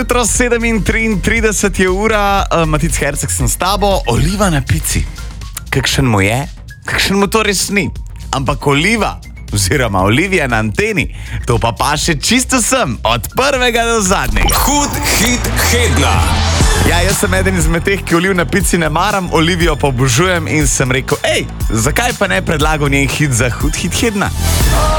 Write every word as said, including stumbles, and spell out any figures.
Jutro sedem in triintrideset je ura, uh, Matic Herceg sem s tabo, oliva na pici. Kakšen mu je? Kakšen mu to res ni? Ampak oliva, oziroma olivija na anteni, to pa paše čisto sem, od prvega do zadnjega. Hud hit tedna. Ja, jaz sem eden izmed teh, ki oliv na pici ne maram, Olivijo pa obožujem in sem rekel, ej, zakaj pa ne predlagal njen hit za hud hit tedna?